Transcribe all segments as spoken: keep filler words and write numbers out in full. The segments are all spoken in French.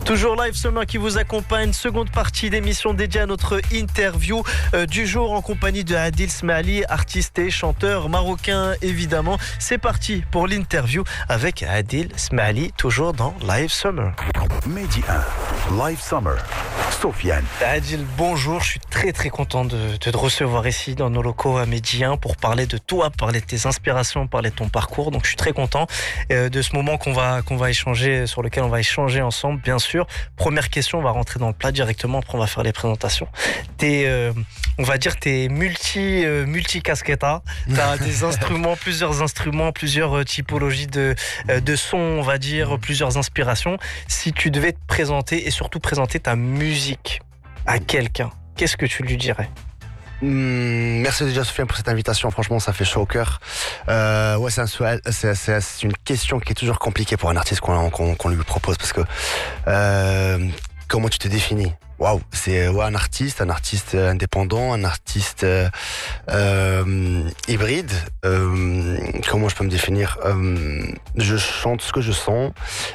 Toujours Live Summer qui vous accompagne, seconde partie d'émission dédiée à notre interview euh, du jour en compagnie de Adil Smali, artiste et chanteur marocain évidemment. C'est parti pour l'interview avec Adil Smali, toujours dans Live Summer. Mehdi un, Live Summer, Sofiane. Adil, bonjour, je suis très très content de, de te recevoir ici dans nos locaux à Mehdi un pour parler de toi, parler de tes inspirations, parler de ton parcours. Donc je suis très content euh, de ce moment qu'on va, qu'on va échanger, sur lequel on va échanger ensemble, bien sûr. Première question, on va rentrer dans le plat directement, après on va faire les présentations. T'es, euh, on va dire, t'es multi, euh, multi-casquetta. T'as des instruments, plusieurs instruments, plusieurs typologies de, euh, de sons, on va dire, plusieurs inspirations. Si tu devais te présenter et surtout présenter ta musique à quelqu'un, qu'est-ce que tu lui dirais ? Mmh, merci déjà Sofiane pour cette invitation, franchement ça fait chaud au cœur. Euh, ouais, c'est, un, c'est, c'est, c'est une question qui est toujours compliquée pour un artiste qu'on, qu'on, qu'on lui propose parce que euh, comment tu te définis ? Waouh, c'est ouais, un artiste, un artiste indépendant, un artiste euh, euh, hybride. Euh, comment je peux me définir ? euh, Je chante ce que je sens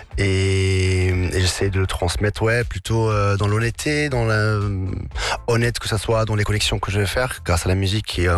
et, et j'essaie de le transmettre, ouais, plutôt euh, dans l'honnêteté, dans la honnête que ça soit dans les connexions que je vais faire grâce à la musique et,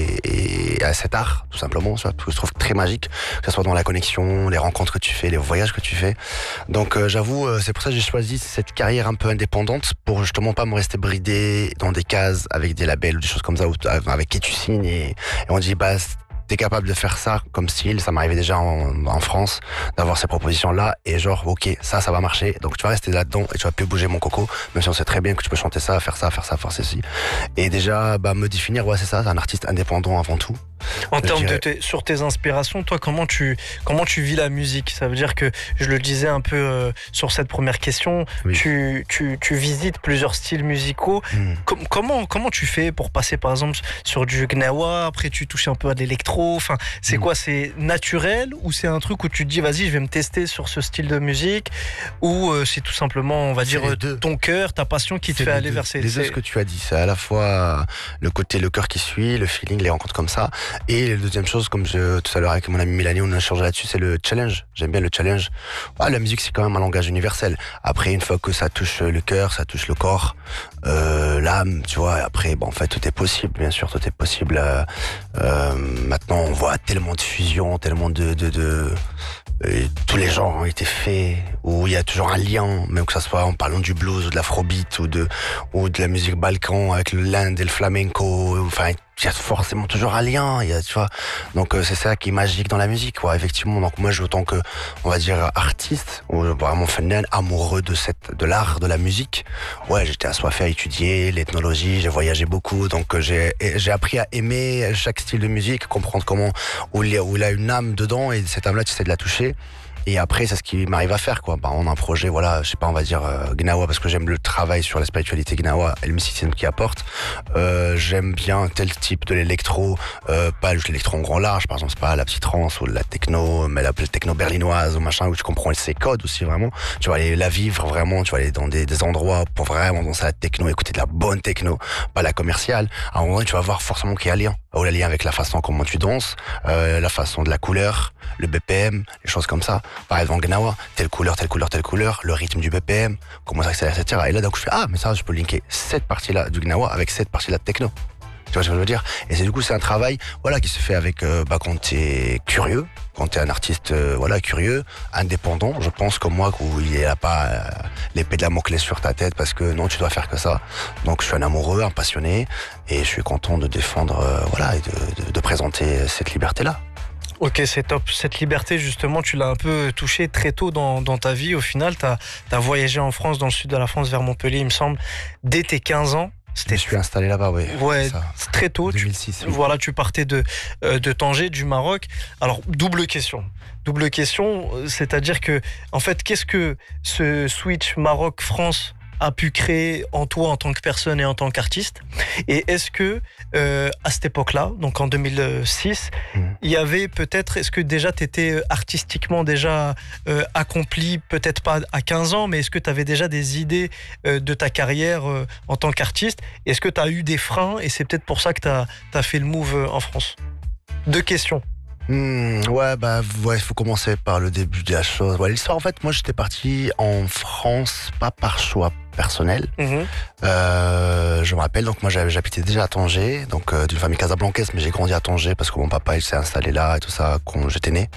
et, et à cet art, tout simplement. Ça, que je trouve très magique, que ça soit dans la connexion, les rencontres que tu fais, les voyages que tu fais. Donc, euh, j'avoue, c'est pour ça que j'ai choisi cette carrière un peu indépendante. Pour justement pas me rester bridé dans des cases avec des labels ou des choses comme ça où, avec qui tu signes et, et on dit bah t'es capable de faire ça comme style, ça m'arrivait déjà en, en France d'avoir ces propositions là et genre ok ça ça va marcher donc tu vas rester là-dedans et tu vas plus bouger mon coco même si on sait très bien que tu peux chanter ça, faire ça, faire ça, faire ceci et déjà bah me définir ouais c'est ça, c'est un artiste indépendant avant tout. En termes de tes, sur tes inspirations, toi, comment tu, comment tu vis la musique ? Ça veut dire que, je le disais un peu euh, sur cette première question, oui. tu, tu, tu visites plusieurs styles musicaux. Mm. Com- comment, comment tu fais pour passer, par exemple, sur du gnawa, après tu touches un peu à de l'électro, enfin, c'est mm. quoi ? C'est naturel ou c'est un truc où tu te dis, vas-y, je vais me tester sur ce style de musique ou euh, c'est tout simplement, on va c'est dire, ton cœur, ta passion qui c'est te fait aller deux. vers ces... Les deux, ce que tu as dit, c'est à la fois le côté, le cœur qui suit, le feeling, les rencontres comme ça. Et la deuxième chose, comme je, tout à l'heure avec mon ami Mélanie, on a changé là-dessus, c'est le challenge. J'aime bien le challenge. Ah, la musique, c'est quand même un langage universel. Après, une fois que ça touche le cœur, ça touche le corps, euh, l'âme, tu vois, après, bon, en fait, tout est possible, bien sûr, tout est possible. Euh, euh, maintenant, on voit tellement de fusions, tellement de... de, de euh, tous les genres ont été faits, où il y a toujours un lien, même que ça soit en parlant du blues ou de l'afrobeat ou de, ou de la musique balkan avec l'Inde et le flamenco, enfin... il y a forcément toujours un lien, il y a, tu vois. Donc euh, c'est ça qui est magique dans la musique, quoi, effectivement. Donc moi, je autant que, on va dire, artiste, ou vraiment fan, amoureux de cette, de l'art, de la musique. Ouais, j'étais assoiffé à étudier l'ethnologie, j'ai voyagé beaucoup, donc euh, j'ai, j'ai appris à aimer chaque style de musique, comprendre comment, où il y a, où il a une âme dedans, et cette âme-là, tu sais de la toucher. Et après, c'est ce qui m'arrive à faire, quoi. Bah, on a un projet, voilà, je sais pas, on va dire euh, Gnawa, parce que j'aime le travail sur la spiritualité Gnawa et le mysticisme qu'il apporte. Euh, j'aime bien tel type de l'électro, euh, pas juste l'électro en grand large, par exemple, c'est pas la petite trance ou la techno, mais la techno berlinoise ou machin, où tu comprends ses codes aussi, vraiment. Tu vas aller la vivre vraiment, tu vas aller dans des, des endroits pour vraiment danser la techno, écouter de la bonne techno, pas la commerciale. À un moment, tu vas voir forcément qu'il y a un lien. Ou le lien avec la façon comment tu danses, euh, la façon de la couleur, le B P M, les choses comme ça. Par exemple, Gnawa, telle couleur, telle couleur, telle couleur, le rythme du B P M, comment ça accélère, et cetera. Et là, donc, je fais, ah, mais ça, je peux linker cette partie-là du Gnawa avec cette partie-là de techno. Tu vois ce que je veux dire ? Et c'est du coup, c'est un travail, voilà, qui se fait avec, euh, bah, quand t'es curieux, quand t'es un artiste, euh, voilà, curieux, indépendant, je pense comme moi, où il n'y a pas euh, l'épée de la Damoclès sur ta tête parce que non, tu dois faire que ça. Donc, je suis un amoureux, un passionné, et je suis content de défendre, euh, voilà, et de, de, de présenter cette liberté-là. Ok, c'est top. Cette liberté, justement, tu l'as un peu touchée très tôt dans, dans ta vie. Au final, tu as voyagé en France, dans le sud de la France, vers Montpellier, il me semble, dès tes quinze ans. C'était... Je suis installé là-bas, oui. Ouais, c'est très tôt. deux mille six. Tu, oui. Voilà, tu partais de, euh, de Tanger, du Maroc. Alors, double question. Double question, c'est-à-dire que, en fait, qu'est-ce que ce switch Maroc-France a pu créer en toi en tant que personne et en tant qu'artiste? Et est-ce que euh, à cette époque-là, donc en deux mille six, mmh. il y avait peut-être, est-ce que déjà tu étais artistiquement déjà euh, accompli, peut-être pas à quinze ans, mais est-ce que tu avais déjà des idées euh, de ta carrière euh, en tant qu'artiste? Est-ce que tu as eu des freins et c'est peut-être pour ça que tu as fait le move en France? Deux questions. Hmm, ouais, bah, ouais, il faut commencer par le début de la chose. Ouais, l'histoire, en fait, moi, j'étais parti en France, pas par choix personnel. Mhm. Euh, je me rappelle, donc moi, j'avais- j'habitais déjà à Tanger, donc euh, d'une famille casablancaise, mais j'ai grandi à Tanger parce que mon papa, il s'est installé là et tout ça quand j'étais né.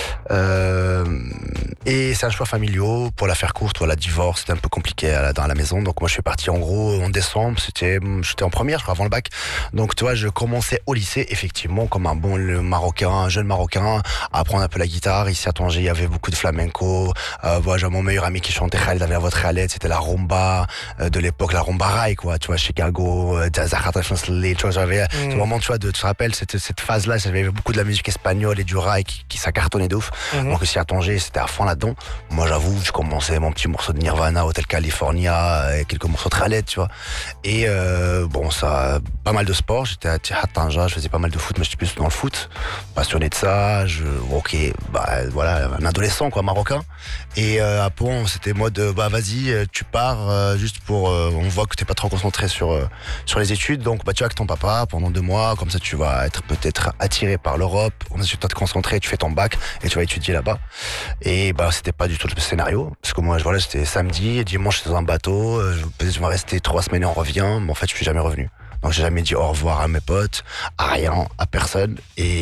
Euh, et c'est un choix familial. Pour la faire courte, voilà, divorce, c'était un peu compliqué à la, dans la maison. Donc moi, je suis parti en gros en décembre. C'était, j'étais en première, je crois, avant le bac. Donc tu vois, je commençais au lycée, effectivement, comme un bon le Marocain, un jeune Marocain, à apprendre un peu la guitare. Ici à Tanger, il y avait beaucoup de flamenco. Euh, voilà, j'avais mon meilleur ami qui chantait Khaled avec la voix de Khaled. C'était la rumba euh, de l'époque, la rumba rail, quoi. Tu vois, Chicago, euh, Zahara Translate, tu vois, j'avais, Mm. au moment, tu vois, de, tu te rappelles, cette, cette phase-là, j'avais beaucoup de la musique espagnole et du rail qui, qui ça cartonnait de ouf. Mhm. Donc ici à Tanger, c'était à fond là-dedans. Moi, j'avoue, je commençais mon petit morceau de Nirvana, Hotel California, et quelques morceaux de Khaled, tu vois. Et euh, bon, ça, pas mal de sport. J'étais à Tanja, je faisais pas mal de foot, mais j'étais plus dans le foot. Passionné de ça. Je, ok, bah voilà, un adolescent quoi, marocain. Et euh, après, c'était mode, bah vas-y, tu pars euh, juste pour, euh, on voit que t'es pas trop concentré sur euh, sur les études, donc bah tu vas avec ton papa pendant deux mois, comme ça tu vas être peut-être attiré par l'Europe. Ensuite, tu vas te concentrer, tu fais ton bac et tu vas étudier là-bas. Et bah c'était pas du tout le scénario, parce que moi, voilà, c'était samedi, et dimanche j'étais dans un bateau, euh, je, je vais rester trois semaines et on revient, mais en fait je suis jamais revenu. Donc j'ai jamais dit au revoir à mes potes, à rien, à personne,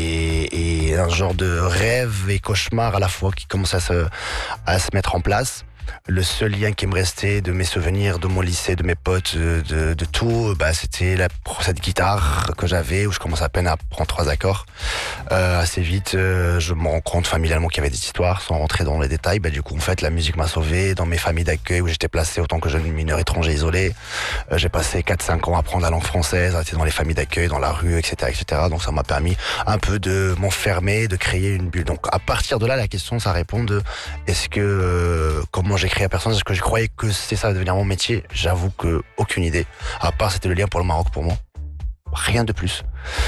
et, et un genre de rêve et cauchemar à la fois qui commence à se, à se mettre en place. Le seul lien qui me restait de mes souvenirs, de mon lycée, de mes potes, de, de, de tout, bah, c'était la, cette guitare que j'avais, où je commence à peine à prendre trois accords. Euh, assez vite, euh, je me rends compte familialement qu'il y avait des histoires, sans rentrer dans les détails. Bah, du coup, en fait, la musique m'a sauvé. Dans mes familles d'accueil où j'étais placé autant que jeune mineur étranger isolé, euh, j'ai passé quatre cinq ans à apprendre la langue française, à être dans les familles d'accueil, dans la rue, et cetera, et cetera. Donc ça m'a permis un peu de m'enfermer, de créer une bulle. Donc à partir de là, la question, ça répond de est-ce que, euh, comment j'ai créé à personne, est-ce que je croyais que c'est ça, devenir mon métier? J'avoue que aucune idée. À part, c'était le lien pour le Maroc pour moi. Rien de plus.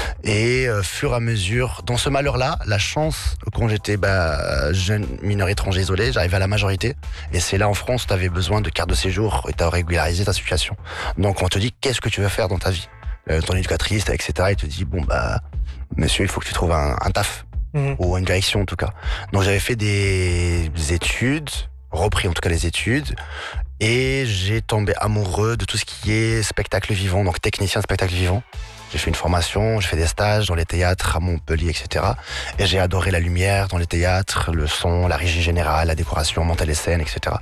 Et euh, fur et à mesure, dans ce malheur-là, la chance, quand j'étais bah, jeune mineur étranger isolé, j'arrivais à la majorité. Et c'est là en France, tu avais besoin de carte de séjour et tu as régularisé ta situation. Donc on te dit, qu'est-ce que tu veux faire dans ta vie? euh, Ton éducatrice, et cetera, il te dit, bon bah, monsieur, il faut que tu trouves un, un taf. Mmh. Ou une direction en tout cas. Donc j'avais fait des études, repris en tout cas les études, et j'ai tombé amoureux de tout ce qui est spectacle vivant, donc technicien spectacle vivant. J'ai fait une formation, j'ai fait des stages dans les théâtres à Montpellier, et cetera. Et j'ai adoré la lumière dans les théâtres, le son, la régie générale, la décoration, monter les scènes, et cetera.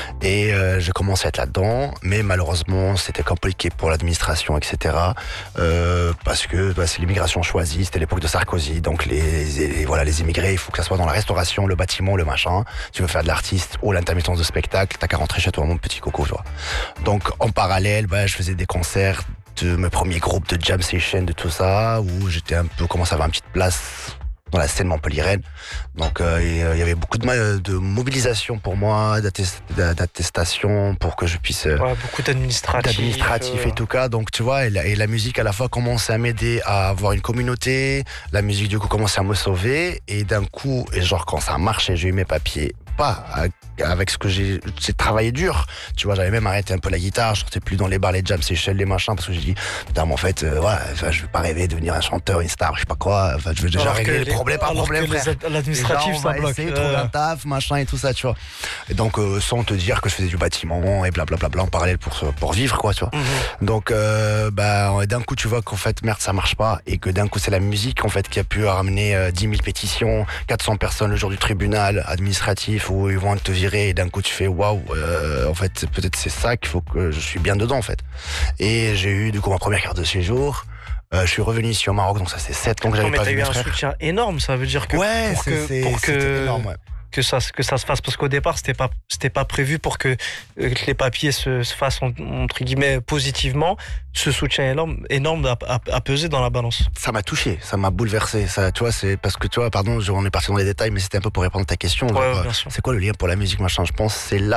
Et euh, j'ai commencé à être là-dedans, mais malheureusement, c'était compliqué pour l'administration, et cetera. Euh, parce que bah, c'est l'immigration choisie, c'était l'époque de Sarkozy, donc les, les, voilà, les immigrés, il faut que ça soit dans la restauration, le bâtiment, le machin. Tu veux faire de l'artiste ou l'intermittence de spectacle, t'as qu'à rentrer chez toi, mon petit coco, tu vois. Donc en parallèle, bah, je faisais des concerts de mes premiers groupes de jam session, de tout ça, où j'étais un peu, commencé à avoir une petite place dans la scène montpelliéraine. Donc il euh, y avait beaucoup de, de mobilisation pour moi, d'attest, d'attestation pour que je puisse... Ouais, beaucoup d'administratifs. D'administratifs euh... et tout cas. Donc tu vois, et la, et la musique à la fois commençait à m'aider à avoir une communauté, la musique du coup commençait à me sauver, et d'un coup, et genre quand ça marchait, j'ai eu mes papiers, pas avec ce que j'ai, j'ai travaillé dur, tu vois, j'avais même arrêté un peu la guitare, je sortais plus dans les bars, les jam sessions, les machins, parce que j'ai dit, putain, mais en fait, euh, ouais, je veux pas rêver de devenir un chanteur, une star, je sais pas quoi, enfin, je veux déjà alors régler les problèmes par problème, frère. L'administratif, ça bloque. Essayer, trouver un taf, machin et tout ça, tu vois. Et donc, euh, sans te dire que je faisais du bâtiment et blablabla bla, bla, en parallèle pour, pour vivre, quoi, tu vois. Mm-hmm. Donc, euh, bah, d'un coup, tu vois qu'en fait, merde, ça marche pas, et que d'un coup, c'est la musique, en fait, qui a pu ramener euh, dix mille pétitions, quatre cents personnes le jour du tribunal administratif où ils vont te virer, et d'un coup, tu fais waouh, euh, en fait, peut-être c'est ça qu'il faut que je suis bien dedans, en fait. Et j'ai eu, du coup, ma première carte de séjour. Euh, je suis revenu ici au Maroc, donc ça c'est sept ans que j'avais non, pas vu mes frères. Mais t'as eu un soutien énorme, ça veut dire que ouais, pour c'est, que, c'est, pour que, énorme, ouais. que ça que ça se fasse, parce qu'au départ c'était pas c'était pas prévu pour que, que les papiers se, se fassent entre guillemets positivement. Ce soutien énorme énorme a, a, a pesé dans la balance. Ça m'a touché, ça m'a bouleversé. Ça, tu vois, c'est parce que tu vois, pardon, on est parti dans les détails, mais c'était un peu pour répondre à ta question. Ouais, genre, bien euh, sûr. C'est quoi le lien pour la musique, machin? Je pense que c'est là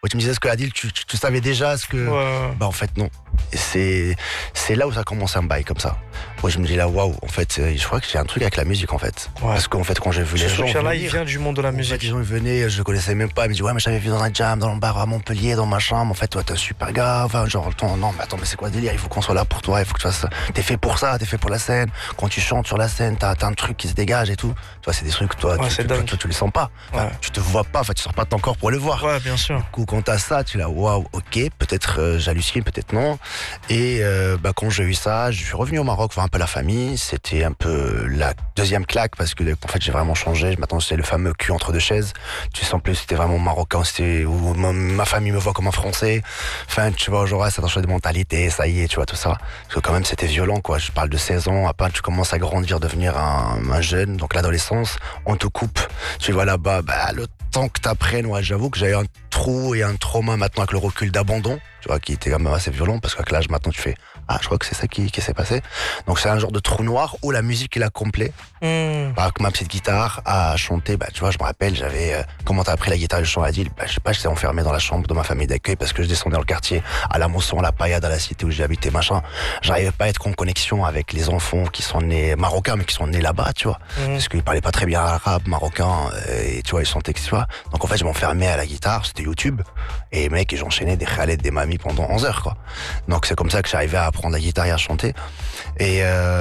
Ouais, tu me disais ce que Adil, tu, tu, tu savais déjà ce que. Ouais. Bah en fait non. Et c'est c'est là où ça commence un bail comme ça. Moi je me dis là waouh, en fait je crois que j'ai un truc avec la musique en fait. Ouais. Parce qu'en fait quand j'ai vu Ce les gens soutien-là, venir, il vient du monde de la en fait, musique. les gens ils venaient, je le connaissais même pas, ils me disaient ouais mais j'avais vu dans un jam, dans le bar à Montpellier, dans ma chambre, en fait toi t'es un super gars, enfin genre attends, non mais attends mais c'est quoi le délire, il faut qu'on soit là pour toi, il faut que tu fasses, t'es fait pour ça, t'es fait pour la scène, quand tu chantes sur la scène, t'as, t'as un truc qui se dégage et tout, tu vois c'est des trucs toi, Ouais, tu, c'est tu, dingue. tu, tu les sens pas, enfin, Ouais. tu te vois pas, enfin tu sors pas de ton corps pour le voir. Ouais, bien sûr. Du coup, quand t'as ça, tu es là, waouh, ok, peut-être euh, j'hallucine, peut-être non. Et euh, bah, quand j'ai eu ça, je suis revenu au Maroc voir un peu la famille. C'était un peu la deuxième claque parce que en fait, j'ai vraiment changé. Je m'attendais, c'était le fameux cul entre deux chaises. Tu sens plus, c'était vraiment marocain, c'était où ma, ma famille me voit comme un Français. Enfin, tu vois, genre, ça t'a changé de mentalité, ça y est, tu vois, tout ça. Parce que quand même, c'était violent, quoi. Je parle de seize ans, après, tu commences à grandir, devenir un, un jeune, donc l'adolescence, on te coupe. Tu vois là-bas, bah, le temps que t'apprennes, ouais, j'avoue que j'ai un trou et un trauma maintenant avec le recul d'abandon, tu vois, qui était quand même assez violent parce qu'avec l'âge maintenant tu fais ah je crois que c'est ça qui, qui s'est passé. Donc c'est un genre de trou noir où la musique est là complet. Mmh. Avec ma petite guitare à chanter, bah tu vois, je me rappelle, j'avais euh, comment t'as appris la guitare et le chant à Adil, bah je sais pas, j'étais enfermé dans la chambre de ma famille d'accueil parce que je descendais dans le quartier à la Mosson, à la Paillade, à la cité où j'ai habité machin. J'arrivais pas à être en connexion avec les enfants qui sont nés marocains mais qui sont nés là-bas, tu vois, Mmh. parce qu'ils parlaient pas très bien arabe, marocain, et tu vois, ils chantaient, tu vois. Donc en fait, je m'enfermais à la guitare, c'était YouTube, et mec, j'enchaînais des khaled, des mamies pendant onze heures, quoi. Donc c'est comme ça que j'arrivais à apprendre la guitare et à chanter. Et,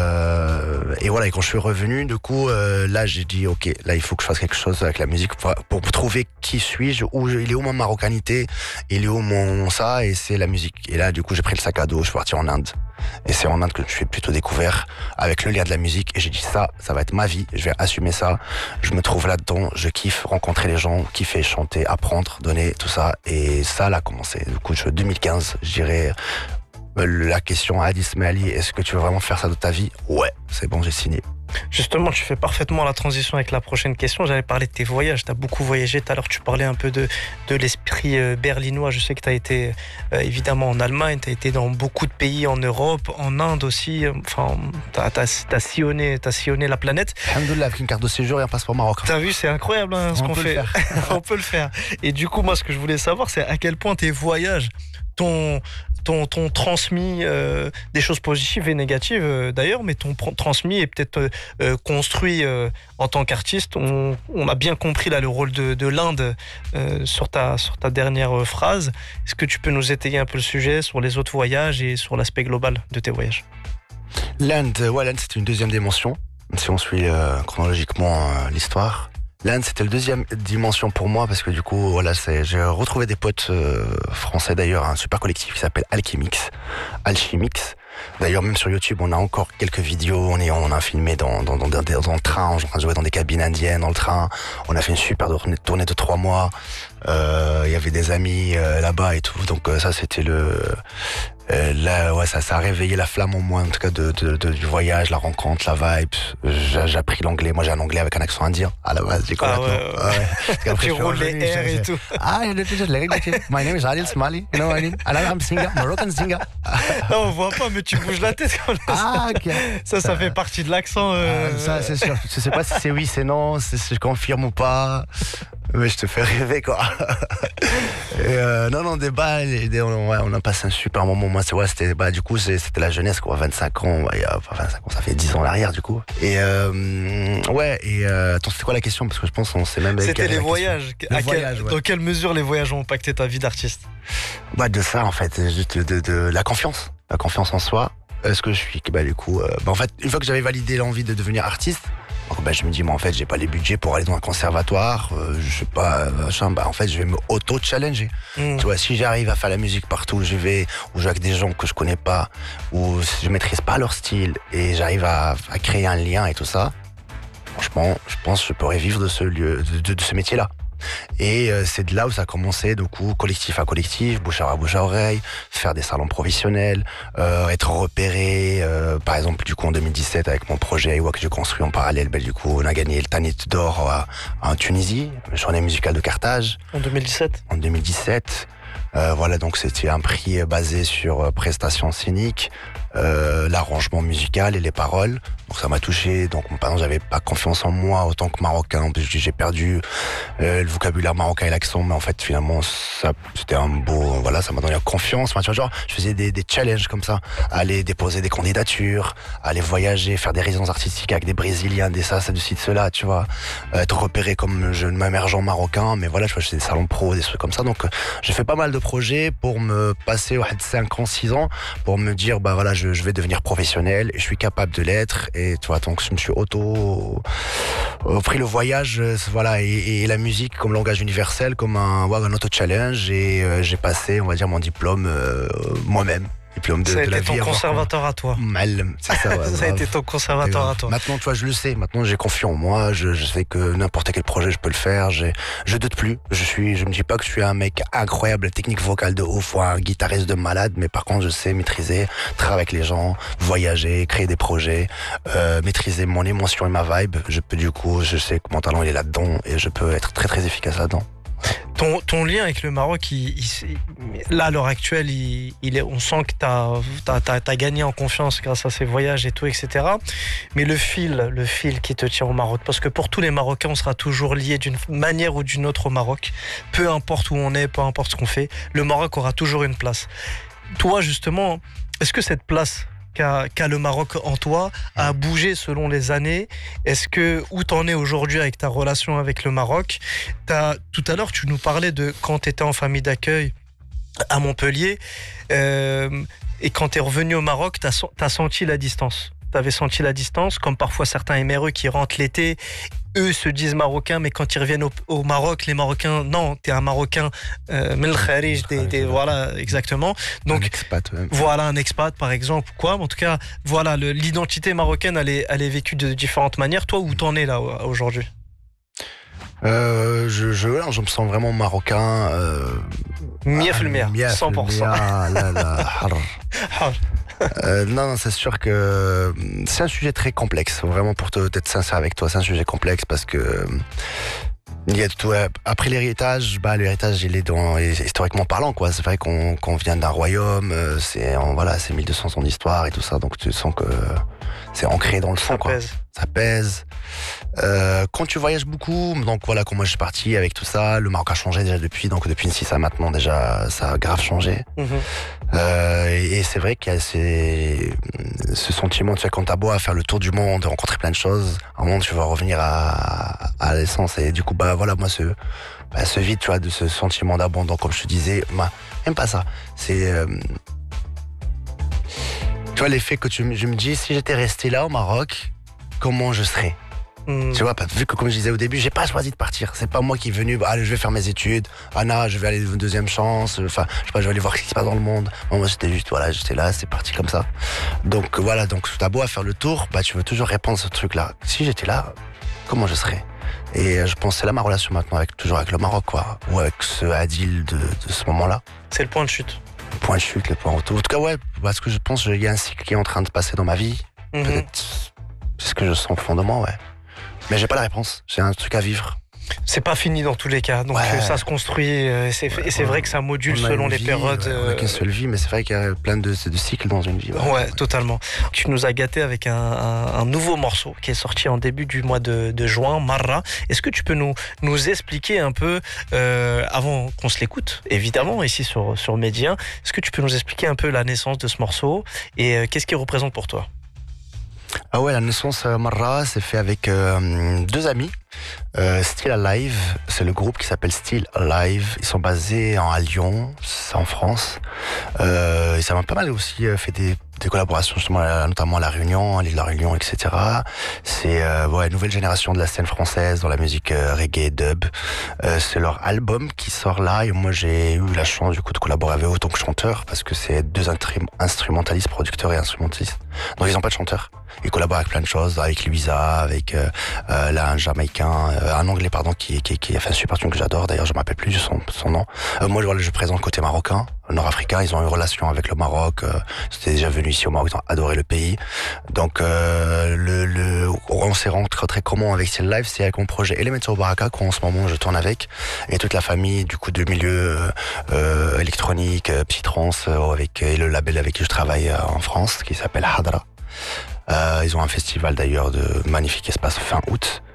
euh, et voilà, et quand je suis revenu, du coup, euh, là, j'ai dit, ok, là, il faut que je fasse quelque chose avec la musique pour, pour trouver qui suis-je, où je- il est où ma marocanité, il est où mon ça, et c'est la musique. Et là, du coup, j'ai pris le sac à dos, je suis parti en Inde. Et c'est en Inde que je suis plutôt découvert avec le lien de la musique. Et j'ai dit ça, ça va être ma vie, je vais assumer ça. Je me trouve là-dedans, je kiffe rencontrer les gens, kiffer chanter, apprendre, donner, tout ça. Et ça, là, a commencé. Du coup, je, deux mille quinze, je dirais, euh, la question à Adi Ismaili, est-ce que tu veux vraiment faire ça de ta vie? Ouais, c'est bon, j'ai signé. Justement, tu fais parfaitement la transition avec la prochaine question. J'allais parler de tes voyages. Tu as beaucoup voyagé. Tout à l'heure, tu parlais un peu de, de l'esprit euh, berlinois. Je sais que tu as été euh, évidemment en Allemagne, tu as été dans beaucoup de pays en Europe, en Inde aussi. Enfin, tu as sillonné, t'as sillonné la planète. Alhamdoulilah, avec une carte de séjour et un passeport marocain. T'as vu, c'est incroyable hein, ce On qu'on peut fait. le faire. On peut le faire. Et du coup, moi, ce que je voulais savoir, c'est à quel point tes voyages t'ont t'ont t'ont transmis euh, des choses positives et négatives euh, d'ailleurs, mais t'ont pr- transmis et peut-être euh, euh, construit euh, en tant qu'artiste. On, on a bien compris là le rôle de, de l'Inde euh, sur ta sur ta dernière euh, phrase. Est-ce que tu peux nous étayer un peu le sujet sur les autres voyages et sur l'aspect global de tes voyages? L'Inde, ouais, l'Inde, c'était une deuxième dimension. Si on suit euh, chronologiquement euh, l'histoire. L'Inde, c'était le deuxième dimension pour moi parce que du coup, voilà, c'est, j'ai retrouvé des potes euh, français d'ailleurs, un super collectif qui s'appelle Alchemix, Alchemix. D'ailleurs, même sur YouTube, on a encore quelques vidéos. On est, on a filmé dans dans dans, dans, dans le train, on a joué dans des cabines indiennes dans le train. On a fait une super tournée, tournée de trois mois. Il euh, y avait des amis euh, là-bas et tout. Donc euh, ça, c'était le euh, là, ouais, ça, ça a réveillé la flamme en moi, en tout cas de, de, de du voyage, la rencontre, la vibe. J'ai, j'ai appris l'anglais. Moi, j'ai un anglais avec un accent indien à la base. J'ai Ah ouais, ouais. ouais. Parce qu'après, Tu je suis roules les revenu, airs j'ai- et tout. Ah, my name is Adil Smali. You know what I mean? I'm singer, Moroccan singer. Non, on voit pas, mais tu bouges la tête quand même. Ah, ok. Ça, ça fait partie de l'accent. euh, Ah, ça, c'est sûr. Je sais pas si c'est oui, c'est non, si je confirme ou pas. Mais je te fais rêver, quoi. Et euh, non, non, des balles, et des- on, ouais, on a passé un super moment. Moi, c'est, ouais, c'était, bah, du coup, c'est- c'était la jeunesse, quoi. vingt-cinq ans, ouais, il y a- enfin, vingt-cinq ans, ça fait dix ans en arrière, du coup. Et, euh, ouais, et, euh, attends, c'était quoi la question? Parce que je pense qu'on sait même. C'était quelle est les la question. voyages. Le À quel- voyage, ouais. Dans quelle mesure les voyages ont impacté ta vie d'artiste? Bah, de ça, en fait, juste de, de, de la confiance. La confiance en soi. Est-ce que je suis, bah, du coup, euh, bah, en fait, une fois que j'avais validé l'envie de devenir artiste, donc, bah, je me dis, moi, en fait, j'ai pas les budgets pour aller dans un conservatoire, euh, je sais pas, machin, bah, en fait, je vais me auto-challenger. Mmh. Tu vois, si j'arrive à faire la musique partout où je vais, où je vais avec des gens que je connais pas, où je maîtrise pas leur style, et j'arrive à, à créer un lien et tout ça, franchement, je pense que je pourrais vivre de ce lieu, de, de, de ce métier-là. Et euh, c'est de là où ça a commencé, du coup, collectif à collectif, bouche à bouche à oreille, faire des salons professionnels, euh, être repéré. Euh, par exemple, du coup, en deux mille dix-sept, avec mon projet Iwa que j'ai construit en parallèle, ben, du coup, on a gagné le Tanit d'or à, en Tunisie, journée musicale de Carthage, En deux mille dix-sept. en deux mille dix-sept. Euh, voilà, donc c'était un prix basé sur prestations scéniques, euh, l'arrangement musical et les paroles. Donc ça m'a touché. Donc par exemple, j'avais pas confiance en moi autant que marocain. J'ai perdu euh, le vocabulaire marocain et l'accent, mais en fait finalement ça c'était un beau. Voilà, ça m'a donné la confiance. Enfin, tu vois, genre, je faisais des, des challenges comme ça, aller déposer des candidatures, aller voyager, faire des résidences artistiques avec des Brésiliens, des ça, ça, de ci, de cela, tu vois, être repéré comme jeune émergent marocain. Mais voilà, je faisais des salons pro, des trucs comme ça. Donc j'ai fait pas mal de projets pour me passer ouais, cinq ans, six ans, pour me dire bah voilà, je, je vais devenir professionnel et je suis capable de l'être. Et tu vois, donc je me suis auto euh, pris le voyage, euh, voilà, et, et la musique comme langage universel, comme un, ouais, un auto-challenge. Et euh, j'ai passé, on va dire, mon diplôme euh, moi-même. Diplôme de, ça a de la été vie. ton conservateur à toi. Mal, c'est ça. Ouais, ça a été ton conservateur à toi. Maintenant, tu vois, je le sais. Maintenant, j'ai confiance en moi. Je, je sais que n'importe quel projet, je peux le faire. J'ai, je doute plus. Je suis, je me dis pas que je suis un mec incroyable, technique vocale de ouf ou un guitariste de malade, mais par contre, je sais maîtriser, travailler avec les gens, voyager, créer des projets, euh, maîtriser mon émotion et ma vibe. Je peux, du coup, je sais que mon talent il est là-dedans et je peux être très très efficace là-dedans. Ton, ton lien avec le Maroc, il, il, là à l'heure actuelle, il, il est, on sent que tu as gagné en confiance grâce à ces voyages et tout, et cetera. Mais le fil, le fil qui te tient au Maroc, parce que pour tous les Marocains, on sera toujours lié d'une manière ou d'une autre au Maroc. Peu importe où on est, peu importe ce qu'on fait, le Maroc aura toujours une place. Toi, justement, est-ce que cette place qu'a qu'a le Maroc en toi a bougé selon les années? Est-ce que où t'en es aujourd'hui avec ta relation avec le Maroc? T'as, tout à l'heure, tu nous parlais de quand tu étais en famille d'accueil à Montpellier euh, et quand tu es revenu au Maroc, tu as senti la distance. Tu avais senti la distance, comme parfois certains M R E qui rentrent l'été, eux se disent marocains, mais quand ils reviennent au, au Maroc, les Marocains, non, t'es un Marocain, euh, Mel Kharij, des, des, voilà, exactement. Donc, un expat, ouais. Voilà, un expat, par exemple, ou quoi. En tout cas, voilà, l'identité marocaine, elle est, elle est vécue de différentes manières. Toi, où t'en es là, aujourd'hui? Euh, je, je, là, je me sens vraiment marocain. Euh, Miaf le mia, cent pour cent. Euh, non, non c'est sûr que c'est un sujet très complexe. Vraiment, pour te, être sincère avec toi, c'est un sujet complexe parce que il y a tout. Après l'héritage, bah l'héritage, il est dans, historiquement parlant, quoi. C'est vrai qu'on qu'on vient d'un royaume, c'est voilà, c'est mille deux cents ans d'histoire et tout ça, donc tu sens que c'est ancré dans le sang, quoi. Pèse. Ça pèse. Euh, quand tu voyages beaucoup, donc voilà, quand moi je suis parti avec tout ça, le Maroc a changé déjà depuis, donc depuis six à maintenant déjà, ça a grave changé. Mm-hmm. euh, et, et c'est vrai qu'il y a ces, ce sentiment, tu sais, quand t'as beau à faire le tour du monde, rencontrer plein de choses, à un moment tu vas revenir à, à l'essence, et du coup, bah voilà, moi ce, bah, ce vide, tu vois, de ce sentiment d'abandon, comme je te disais, bah, même pas ça, c'est... Euh, tu vois, l'effet que tu, je me dis, si j'étais resté là au Maroc, comment je serais? Mmh. Tu vois, vu que comme je disais au début, j'ai pas choisi de partir. C'est pas moi qui est venu, bah, allez, je vais faire mes études. Anna, je vais aller une deuxième chance. Enfin, je sais pas, je vais aller voir ce qui se passe dans le monde. Bon, moi, j'étais juste, voilà, j'étais là, c'est parti comme ça. Donc, voilà, donc, t'as beau à faire le tour, bah, tu veux toujours répondre à ce truc-là. Si j'étais là, comment je serais? Et je pense que c'est là ma relation maintenant, avec, toujours avec le Maroc, quoi. Ou avec ce Adil de, de ce moment-là. C'est le point de chute. Le point de chute, le point de retour. En tout cas, ouais, parce que je pense qu'il y a un cycle qui est en train de passer dans ma vie. Mmh. Peut-être, c'est ce que je sens au fond de moi, ouais. Mais j'ai pas la réponse, c'est un truc à vivre. C'est pas fini dans tous les cas, donc ouais. Ça se construit et c'est ouais, ouais. vrai que ça module selon les vie, périodes. Ouais, on n'a qu'une seule vie, mais c'est vrai qu'il y a plein de, de cycles dans une vie. Ouais, ouais, totalement. Tu nous as gâté avec un, un, un nouveau morceau qui est sorti en début du mois de, de juin, Marra. Est-ce que tu peux nous, nous expliquer un peu, euh, avant qu'on se l'écoute, évidemment, ici sur, sur Média, est-ce que tu peux nous expliquer un peu la naissance de ce morceau et euh, qu'est-ce qu'il représente pour toi? Ah ouais, la naissance euh, Marra, c'est fait avec euh, deux amis. Euh, Still Alive, c'est le groupe qui s'appelle Still Alive. Ils sont basés en, à Lyon, c'est en France. Euh, et ça m'a pas mal aussi fait des, des collaborations, justement, notamment à La Réunion, à l'île de La Réunion, et cetera. C'est euh, ouais, nouvelle génération de la scène française dans la musique euh, reggae, dub. Euh, c'est leur album qui sort là. Et moi, j'ai eu la chance du coup de collaborer avec eux en tant que chanteur, parce que c'est deux instrumentalistes, producteurs et instrumentalistes. Donc ils n'ont pas de chanteur. Il collabore avec plein de choses, avec Luisa, avec euh, euh, là, un Jamaïcain, euh, un Anglais pardon, qui, qui, qui a fait un super tune que j'adore. D'ailleurs, je ne me rappelle plus son, son nom. Euh, moi, voilà, je présente le côté marocain, nord-africain. Ils ont une relation avec le Maroc. Euh, ils étaient déjà venus ici au Maroc, ils ont adoré le pays. Donc, euh, le, le, on s'est rencontré comment avec Still Life, c'est avec mon projet Elemental Baraka qu'en ce moment je tourne avec, et toute la famille du coup de milieu euh, électronique, euh, psytrance, euh, avec et le label avec qui je travaille euh, en France, qui s'appelle Hadra. Euh, ils ont un festival d'ailleurs de magnifique espace fin août.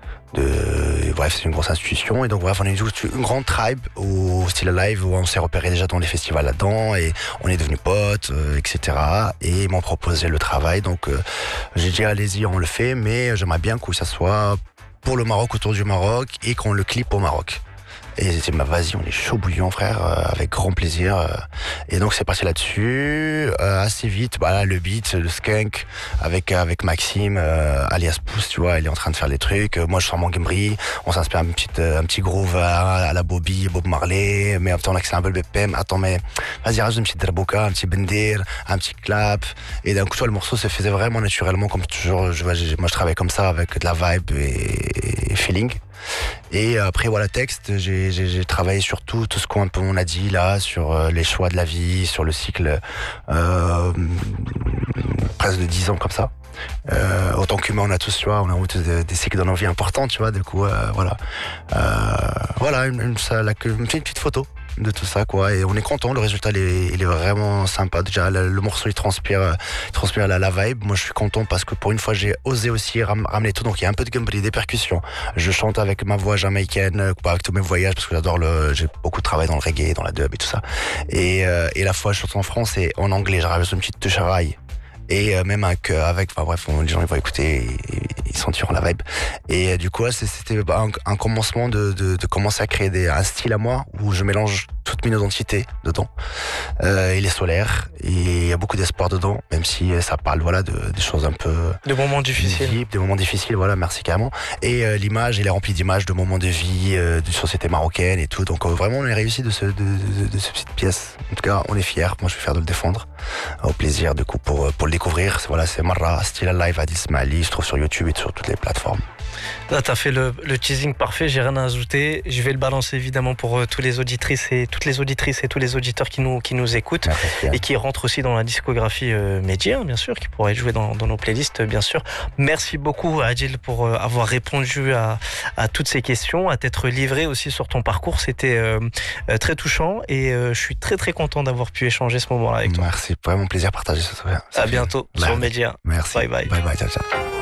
De, bref, c'est une grosse institution, et donc bref, on est une grande tribe au Still Alive où on s'est repéré déjà dans les festivals là-dedans, et on est devenus potes, euh, et cetera. Et ils m'ont proposé le travail, donc euh, j'ai dit allez-y, on le fait, mais j'aimerais bien que ça soit pour le Maroc, autour du Maroc, et qu'on le clip au Maroc. Et j'ai dit, bah, vas-y, on est chaud bouillant, frère, euh, avec grand plaisir. Euh. Et donc, c'est parti là-dessus, euh, assez vite. Bah, là, le beat, le skunk, avec, avec Maxime, euh, alias Pouce, tu vois, il est en train de faire les trucs. Euh, moi, je sors mon Gambri. On s'inspire un petit, un petit groove à, à la Bobby, Bob Marley, mais en même temps, on accélère un peu le B P M. Attends, mais vas-y, rajoute une petite draboka, un petit bendir, un petit clap. Et d'un coup, toi, le morceau se faisait vraiment naturellement, comme toujours. Je, moi, je travaille comme ça, avec de la vibe et, et feeling. Et après voilà, texte, j'ai, j'ai, j'ai travaillé sur tout, tout ce qu'on on a dit là, sur euh, les choix de la vie, sur le cycle euh, presque de dix ans comme ça. Euh, autant qu'humain, on a tous, tu vois, on a tous des, des cycles dans nos vies importants, tu vois, du coup, euh, voilà. Euh, voilà, une, une, ça, là, une petite photo de tout ça, quoi, et on est content, le résultat il est, il est vraiment sympa. Déjà le, le morceau il transpire, il transpire la, la vibe. Moi je suis content parce que pour une fois j'ai osé aussi ram, ramener tout, donc il y a un peu de gambri, des percussions, je chante avec ma voix jamaïcaine, avec tous mes voyages, parce que j'adore le, j'ai beaucoup de travail dans le reggae, dans la dub et tout ça, et, euh, et la fois je chante en français et en anglais, j'arrive sur une petite touche à rail. Et euh, même avec, avec enfin bref, on, les gens ils vont écouter, ils, ils sentiront la vibe. Et euh, du coup, là, c'était un, un commencement de, de, de commencer à créer des, un style à moi où je mélange toute mon identité dedans. Euh, il est solaire, et il y a beaucoup d'espoir dedans, même si ça parle voilà de des choses un peu de moments difficiles, visibles, des moments difficiles. Voilà, merci carrément. Et euh, l'image, il est rempli d'images, de moments de vie, euh, de société marocaine et tout. Donc euh, vraiment, on est réussi de ce de, de, de cette petite pièce. En tout cas, on est fiers. Moi, je suis fier de le défendre. Au plaisir, du coup, pour pour le découvrir. Voilà, c'est Marra, Still Alive, Adil Ismaili, se trouve sur YouTube et sur toutes les plateformes. Là, t'as fait le, le teasing parfait, j'ai rien à ajouter. Je vais le balancer évidemment pour euh, tous les auditrices et toutes les auditrices et tous les auditeurs qui nous, qui nous écoutent. Merci, et qui rentrent aussi dans la discographie euh, Média, bien sûr, qui pourrait jouer dans, dans nos playlists, bien sûr. Merci beaucoup, Adil, pour euh, avoir répondu à, à toutes ces questions, à t'être livré aussi sur ton parcours. C'était euh, euh, très touchant, et euh, je suis très très content d'avoir pu échanger ce moment-là avec toi. Merci, vraiment plaisir de partager ça. À bientôt sur Média. Merci. Bye bye. Bye bye, ciao, ciao.